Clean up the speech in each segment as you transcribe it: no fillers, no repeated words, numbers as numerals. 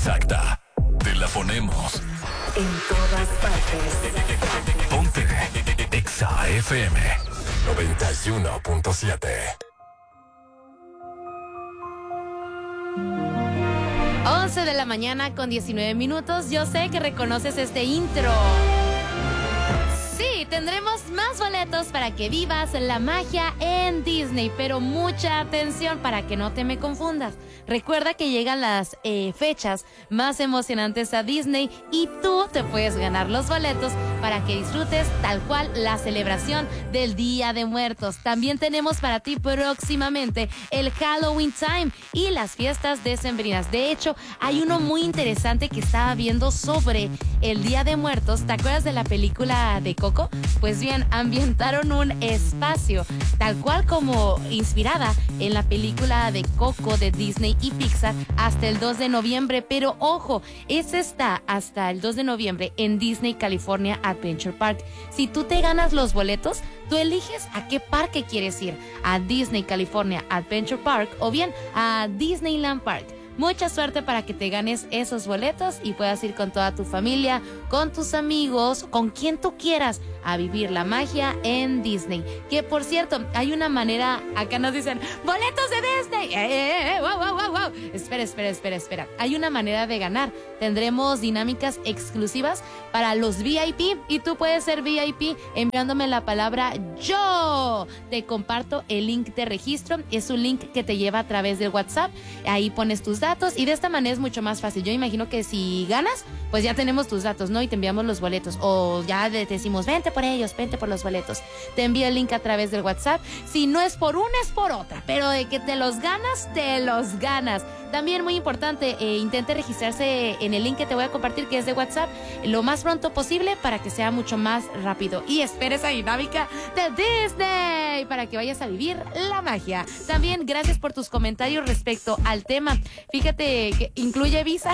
exacta. Te la ponemos en todas partes. Ponte Exa FM 91.7. 11 de la mañana con 19 minutos. Yo sé que reconoces este intro. Sí, tendremos más boletos para que vivas la magia en Disney, pero mucha atención para que no te me confundas. Recuerda que llegan las fechas más emocionantes a Disney y tú te puedes ganar los boletos para que disfrutes tal cual la celebración del Día de Muertos. También tenemos para ti próximamente el Halloween Time y las fiestas decembrinas. De hecho, hay uno muy interesante que estaba viendo sobre el Día de Muertos. ¿Te acuerdas de la película de Coco? Pues bien, ambientaron un espacio tal cual como inspirada en la película de Coco de Disney y Pixar hasta el 2 de noviembre, pero ojo, está hasta el 2 de noviembre en Disney California Adventure Park. Si tú te ganas los boletos, tú eliges a qué parque quieres ir, a Disney California Adventure Park o bien a Disneyland Park. Mucha suerte para que te ganes esos boletos y puedas ir con toda tu familia, con tus amigos, con quien tú quieras a vivir la magia en Disney. Que por cierto, hay una manera, acá nos dicen, ¡boletos de Disney! Wow. Espera. Hay una manera de ganar. Tendremos dinámicas exclusivas para los VIP y tú puedes ser VIP enviándome la palabra yo. Te comparto el link de registro. Es un link que te lleva a través del WhatsApp. Ahí pones tus datos y de esta manera es mucho más fácil. Yo imagino que si ganas, pues ya tenemos tus datos, ¿no? Y te enviamos los boletos. O ya te decimos, vente por ellos, vente por los boletos. Te envío el link a través del WhatsApp. Si no es por una, es por otra. Pero de que te los ganas, te los ganas. También muy importante, intente registrarse en el link que te voy a compartir, que es de WhatsApp, lo más pronto posible para que sea mucho más rápido. Y espera esa dinámica de Disney para que vayas a vivir la magia. También gracias por tus comentarios respecto al tema. Fíjate que incluye visa.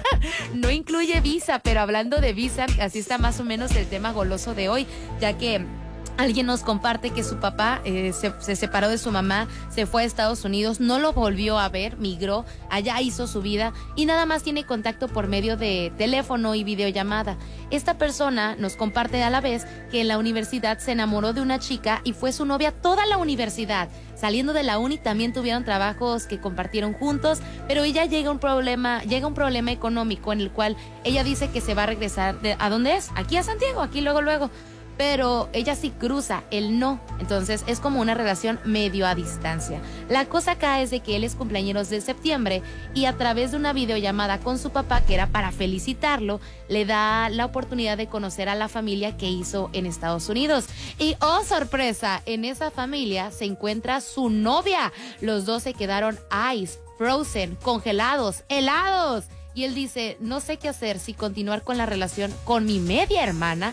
No incluye visa, pero hablando de visa, así está más o menos el tema goloso de hoy, ya que alguien nos comparte que su papá se separó de su mamá, se fue a Estados Unidos, no lo volvió a ver, migró, allá hizo su vida y nada más tiene contacto por medio de teléfono y videollamada. Esta persona nos comparte a la vez que en la universidad se enamoró de una chica y fue su novia toda la universidad. Saliendo de la uni también tuvieron trabajos que compartieron juntos, pero ella llega un problema económico en el cual ella dice que se va a regresar ¿a dónde es? Aquí a Santiago, aquí luego. Pero ella sí cruza, él no. Entonces es como una relación medio a distancia. La cosa acá es de que él es cumpleañeros de septiembre y a través de una videollamada con su papá, que era para felicitarlo, le da la oportunidad de conocer a la familia que hizo en Estados Unidos. Y ¡oh, sorpresa! En esa familia se encuentra su novia. Los dos se quedaron ice, frozen, congelados, helados. Y él dice, no sé qué hacer, si continuar con la relación con mi media hermana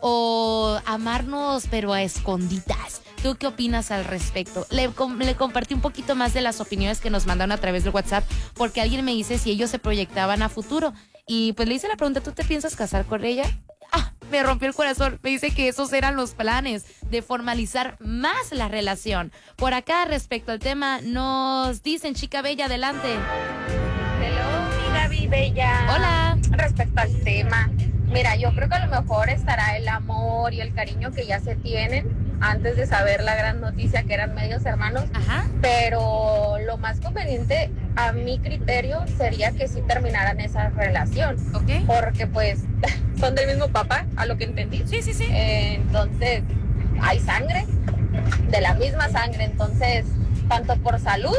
o amarnos pero a escondidas. ¿Tú qué opinas al respecto? Le compartí un poquito más de las opiniones que nos mandaron a través del WhatsApp porque alguien me dice si ellos se proyectaban a futuro y pues le hice la pregunta, ¿tú te piensas casar con ella? Me rompió el corazón. Me dice que esos eran los planes de formalizar más la relación. Por acá respecto al tema nos dicen, chica bella, adelante. Hello, mi Gaby bella. Hola. Respecto al tema, mira, yo creo que a lo mejor estará el amor y el cariño que ya se tienen antes de saber la gran noticia que eran medios hermanos. Ajá. Pero lo más conveniente a mi criterio sería que sí terminaran esa relación. Ok. Porque pues son del mismo papá, a lo que entendí. Sí. Entonces hay sangre, de la misma sangre, entonces tanto por salud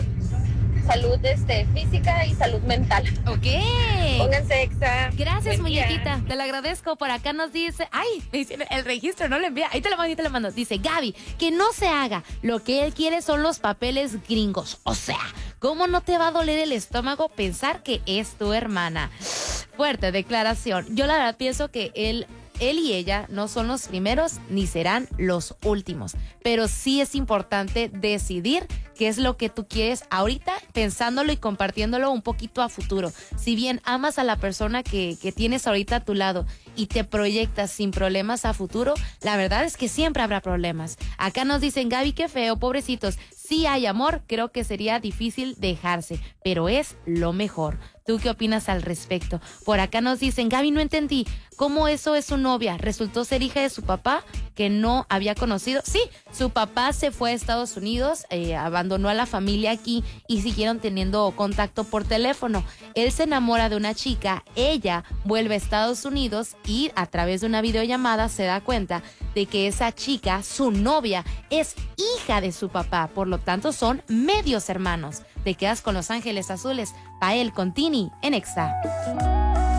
física y salud mental. Ok. Pónganse Exa. Gracias, Buen muñequita. día. Te lo agradezco. Por acá nos dice, me dice el registro, no lo envía. Ahí te lo mando. Dice Gaby, que no se haga. Lo que él quiere son los papeles gringos. O sea, ¿cómo no te va a doler el estómago pensar que es tu hermana? Fuerte declaración. Yo la verdad pienso que él y ella no son los primeros ni serán los últimos, pero sí es importante decidir qué es lo que tú quieres ahorita, pensándolo y compartiéndolo un poquito a futuro. Si bien amas a la persona que tienes ahorita a tu lado y te proyectas sin problemas a futuro, la verdad es que siempre habrá problemas. Acá nos dicen, Gaby, qué feo, pobrecitos. Sí hay amor, creo que sería difícil dejarse, pero es lo mejor. ¿Tú qué opinas al respecto? Por acá nos dicen, Gaby, no entendí, ¿cómo eso es su novia? ¿Resultó ser hija de su papá que no había conocido? Sí, su papá se fue a Estados Unidos, abandonó a la familia aquí y siguieron teniendo contacto por teléfono. Él se enamora de una chica, ella vuelve a Estados Unidos y a través de una videollamada se da cuenta de que esa chica, su novia, es hija de su papá, por lo tanto son medios hermanos. Te quedas con Los Ángeles Azules, Pael con Tini en Exa.